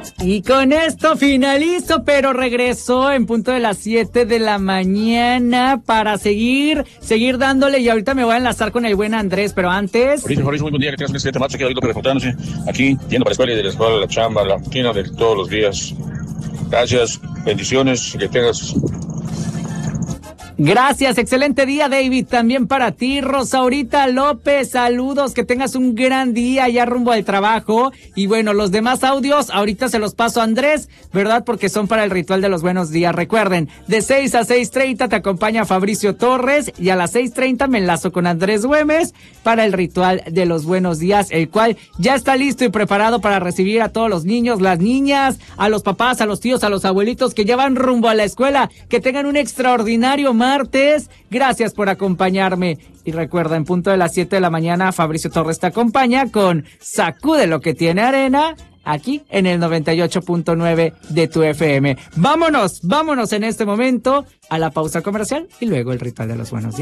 Y con esto finalizo, pero regreso en punto de las 7 de la mañana para seguir dándole, y ahorita me voy a enlazar con el buen Andrés, pero antes... Mauricio, muy buen día, que tengas un excelente marzo, aquí ahorita reportándose, aquí, yendo para la escuela y de la escuela a la chamba, la rutina de todos los días. Gracias, bendiciones, que tengas... Gracias, excelente día, David, también para ti. Rosaurita López, saludos, que tengas un gran día ya rumbo al trabajo. Y bueno, los demás audios ahorita se los paso a Andrés, ¿verdad? Porque son para el ritual de los buenos días. Recuerden, de 6 a 6:30 te acompaña Fabricio Torres y a las 6:30 me enlazo con Andrés Güemes para el ritual de los buenos días, el cual ya está listo y preparado para recibir a todos los niños, las niñas, a los papás, a los tíos, a los abuelitos que ya van rumbo a la escuela. Que tengan un extraordinario martes. Gracias por acompañarme. Y recuerda, en punto de las 7 de la mañana, Fabricio Torres te acompaña con Sacude lo que tiene arena, aquí en el 98.9 de tu FM. Vámonos en este momento a la pausa comercial y luego el ritual de los buenos días.